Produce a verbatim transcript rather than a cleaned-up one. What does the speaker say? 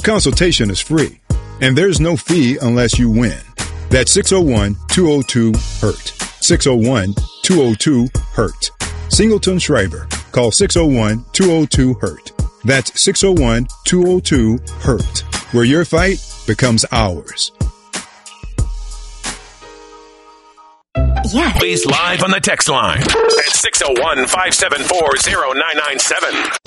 consultation is free, and there's no fee unless you win. That's six oh one, two oh two, hurt. six oh one, two oh two, hurt. Singleton Schreiber. Call six oh one, two oh two, hurt. That's six oh one, two oh two, hurt. Where your fight becomes ours. Yes. Please live on the text line at six oh one, five seven four, oh nine nine seven.